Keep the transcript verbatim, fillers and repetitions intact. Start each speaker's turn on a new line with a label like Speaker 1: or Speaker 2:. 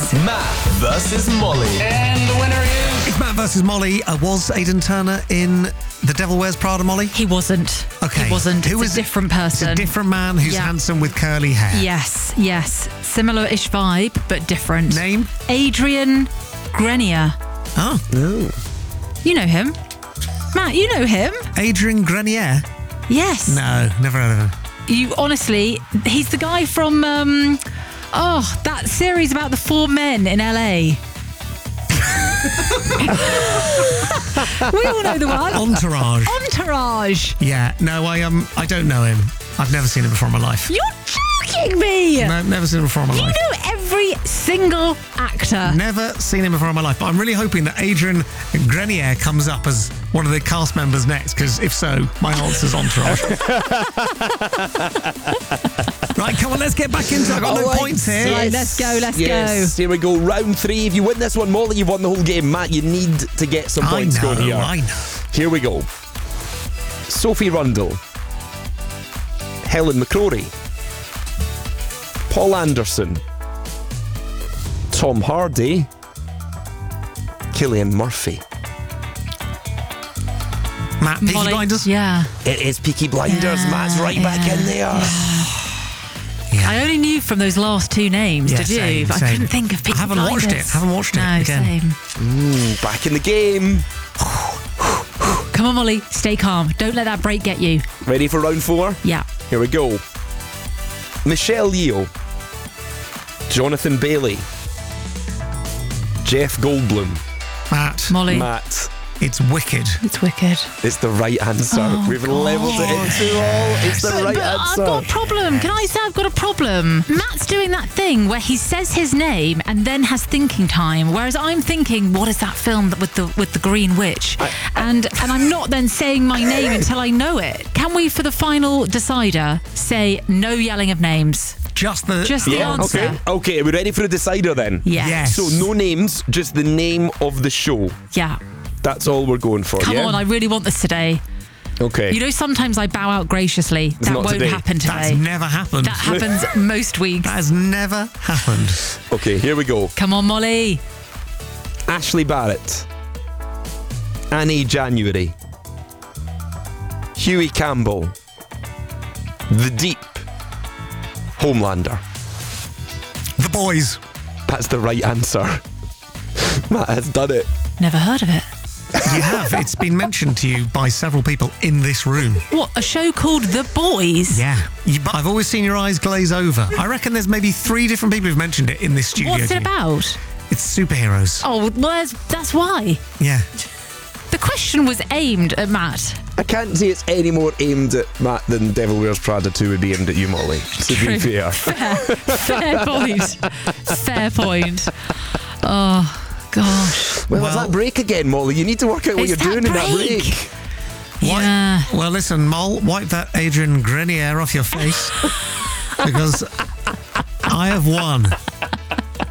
Speaker 1: is
Speaker 2: Matt versus Molly.
Speaker 3: And the winner is...
Speaker 4: It's Matt versus Molly. Uh, was Aidan Turner in The Devil Wears Prada, Molly?
Speaker 1: He wasn't.
Speaker 4: Okay.
Speaker 1: He wasn't.
Speaker 4: Who
Speaker 1: It's
Speaker 4: is
Speaker 1: a
Speaker 4: it?
Speaker 1: different person.
Speaker 4: It's a different man who's
Speaker 1: Yeah.
Speaker 4: handsome with curly hair.
Speaker 1: Yes, yes. Similar-ish vibe, but different.
Speaker 4: Name?
Speaker 1: Adrian Grenier.
Speaker 4: Oh.
Speaker 1: You know him. Matt, you know him.
Speaker 4: Adrian Grenier?
Speaker 1: Yes.
Speaker 4: No, never heard of him.
Speaker 1: You honestly, he's the guy from, um, oh, that series about the four men in L A. We all know the one.
Speaker 4: Entourage.
Speaker 1: Entourage.
Speaker 4: Yeah, no, I um, I don't know him. I've never seen him before in my life.
Speaker 1: You're joking me.
Speaker 4: No, never seen him before in my
Speaker 1: You
Speaker 4: life.
Speaker 1: know every single actor.
Speaker 4: Never seen him before in my life, but I'm really hoping that Adrian Grenier comes up as one of the cast members next, because if so, my answer's Entourage. Right, come on, let's get back into it. I've got
Speaker 5: All
Speaker 4: no
Speaker 5: right,
Speaker 4: points here.
Speaker 1: Right, let's go, let's
Speaker 5: yes. Here we go. Round three. If you win this one, Molly, you've won the whole game. Matt, you need to get some
Speaker 4: I
Speaker 5: points
Speaker 4: know,
Speaker 5: going here.
Speaker 4: I know.
Speaker 5: Here we go. Sophie Rundle, Helen McCrory, Paul Anderson, Tom Hardy, Cillian Murphy.
Speaker 4: Matt, Peaky
Speaker 1: Molly.
Speaker 4: Blinders?
Speaker 1: Yeah.
Speaker 5: It is Peaky Blinders.
Speaker 1: Yeah,
Speaker 5: Matt's right back
Speaker 1: yeah,
Speaker 5: in there.
Speaker 4: Yeah.
Speaker 1: I only knew from those last two names,
Speaker 4: Yeah,
Speaker 1: did you?
Speaker 4: same,
Speaker 1: but I
Speaker 4: same.
Speaker 1: couldn't think of Peaky
Speaker 4: I haven't watched
Speaker 1: Blinders.
Speaker 4: it. Haven't watched it
Speaker 1: No,
Speaker 4: again.
Speaker 1: same.
Speaker 5: Mm, back in the game.
Speaker 1: Come on, Molly. Stay calm. Don't let that break get you.
Speaker 5: Ready for round four?
Speaker 1: Yeah.
Speaker 5: Here we go. Michelle Yeoh, Jonathan Bailey, Jeff Goldblum,
Speaker 4: Matt,
Speaker 1: Molly.
Speaker 5: Matt.
Speaker 4: it's Wicked.
Speaker 1: It's wicked.
Speaker 5: It's the right answer.
Speaker 1: Oh,
Speaker 5: We've levelled it into all. It's the
Speaker 1: But,
Speaker 5: right
Speaker 1: but I've
Speaker 5: answer.
Speaker 1: got a problem. Can I say I've got a problem? Matt's doing that thing where he says his name and then has thinking time, whereas I'm thinking, what is that film that with the with the Green Witch?
Speaker 5: I-
Speaker 1: and and I'm not then saying my name until I know it. Can we, for the final decider, say no yelling of names?
Speaker 4: Just the...
Speaker 1: Just the
Speaker 5: Yeah,
Speaker 1: answer.
Speaker 5: okay. Okay, are we ready for the decider then?
Speaker 1: Yes.
Speaker 4: Yes.
Speaker 5: So no names, just the name of the show.
Speaker 1: Yeah.
Speaker 5: That's all we're going for,
Speaker 1: Come
Speaker 5: yeah?
Speaker 1: on, I really want this today.
Speaker 5: Okay.
Speaker 1: You know, sometimes I bow out graciously. that
Speaker 5: not
Speaker 1: won't
Speaker 5: today.
Speaker 1: happen
Speaker 4: That's
Speaker 1: today.
Speaker 4: never happened.
Speaker 1: That happens most weeks.
Speaker 4: That has never happened.
Speaker 5: Okay, here we go.
Speaker 1: Come on, Molly.
Speaker 5: Ashley Barrett, Annie January, Huey Campbell, The Deep, Homelander.
Speaker 4: The Boys.
Speaker 5: That's the right answer. Matt has done it.
Speaker 1: Never heard of it.
Speaker 4: You have. It's been mentioned to you by several people in this room.
Speaker 1: What, a show called The Boys?
Speaker 4: Yeah. You, but I've always seen your eyes glaze over. I reckon there's maybe three different people who've mentioned it in this studio.
Speaker 1: What's
Speaker 4: to
Speaker 1: it
Speaker 4: you.
Speaker 1: about?
Speaker 4: It's superheroes.
Speaker 1: Oh, well, that's, that's why.
Speaker 4: Yeah.
Speaker 1: The question was aimed at Matt.
Speaker 5: I can't say it's any more aimed at Matt than Devil Wears Prada two would be aimed at you, Molly, to
Speaker 1: True.
Speaker 5: be fair.
Speaker 1: Fair, fair point. Fair point. Oh, gosh.
Speaker 5: Well,
Speaker 4: Well-
Speaker 5: it's that break again, Molly. You need to work out what
Speaker 1: It's
Speaker 5: you're
Speaker 1: that
Speaker 5: doing in that
Speaker 1: break.
Speaker 5: break.
Speaker 1: Yeah.
Speaker 4: Well, listen, Mol, wipe that Adrian Grenier off your face because I have won.